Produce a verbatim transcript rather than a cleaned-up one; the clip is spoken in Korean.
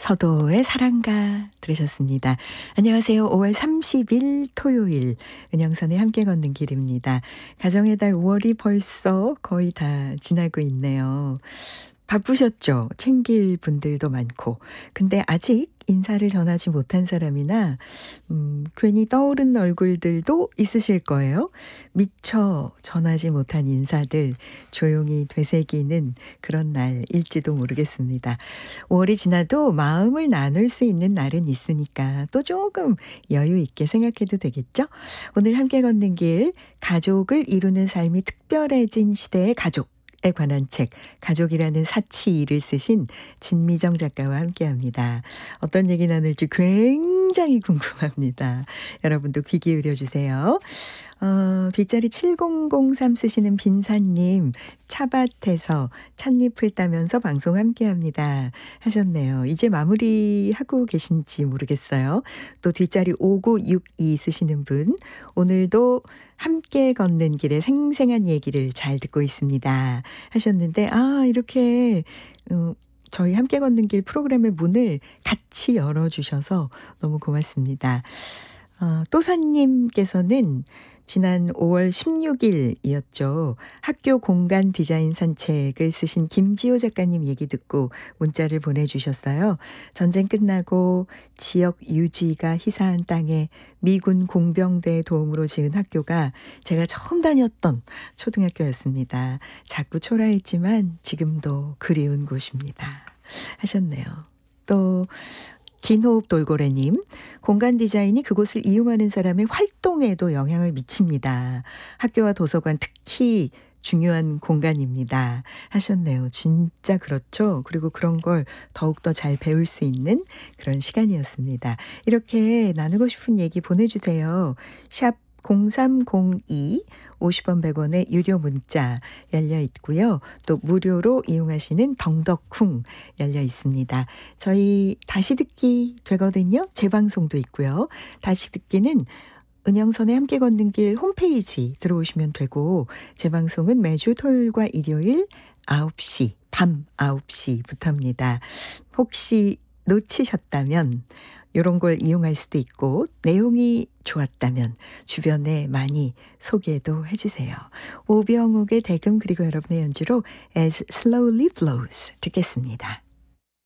서도의 사랑가 들으셨습니다. 안녕하세요. 오월 삼십일 토요일 은영선의 함께 걷는 길입니다. 가정의 달 오월이 벌써 거의 다 지나고 있네요. 바쁘셨죠? 챙길 분들도 많고. 근데 아직 인사를 전하지 못한 사람이나 음, 괜히 떠오른 얼굴들도 있으실 거예요. 미처 전하지 못한 인사들 조용히 되새기는 그런 날일지도 모르겠습니다. 오월이 지나도 마음을 나눌 수 있는 날은 있으니까 또 조금 여유 있게 생각해도 되겠죠? 오늘 함께 걷는 길, 가족을 이루는 삶이 특별해진 시대의 가족. 에 관한 책 가족이라는 사치이를 쓰신 진미정 작가와 함께합니다. 어떤 얘기 나눌지 굉장히 궁금합니다. 여러분도 귀 기울여 주세요. 어, 뒷자리 칠공공삼 쓰시는 빈사님, 차밭에서 찻잎을 따면서 방송 함께합니다 하셨네요. 이제 마무리하고 계신지 모르겠어요. 또 뒷자리 오구육이 쓰시는 분, 오늘도 함께 걷는 길에 생생한 얘기를 잘 듣고 있습니다 하셨는데, 아 이렇게 어, 저희 함께 걷는 길 프로그램의 문을 같이 열어주셔서 너무 고맙습니다. 어, 또사님께서는 지난 오월 십육일이었죠. 학교 공간 디자인 산책을 쓰신 김지호 작가님 얘기 듣고 문자를 보내주셨어요. 전쟁 끝나고 지역 유지가 희사한 땅에 미군 공병대의 도움으로 지은 학교가 제가 처음 다녔던 초등학교였습니다. 자꾸 초라했지만 지금도 그리운 곳입니다 하셨네요. 또 긴 호흡 돌고래님, 공간 디자인이 그곳을 이용하는 사람의 활동에도 영향을 미칩니다. 학교와 도서관 특히 중요한 공간입니다 하셨네요. 진짜 그렇죠. 그리고 그런 걸 더욱더 잘 배울 수 있는 그런 시간이었습니다. 이렇게 나누고 싶은 얘기 보내주세요. 샵 공삼공이 오십 원 백 원의 유료 문자 열려 있고요. 또 무료로 이용하시는 덩덕쿵 열려 있습니다. 저희 다시 듣기 되거든요. 재방송도 있고요. 다시 듣기는 은영선의 함께 걷는 길 홈페이지 들어오시면 되고, 재방송은 매주 토요일과 일요일 아홉 시, 밤 아홉 시부터입니다. 혹시 놓치셨다면 이런 걸 이용할 수도 있고, 내용이 좋았다면 주변에 많이 소개도 해주세요. 오병옥의 대금 그리고 여러분의 연주로 As Slowly Flows 듣겠습니다.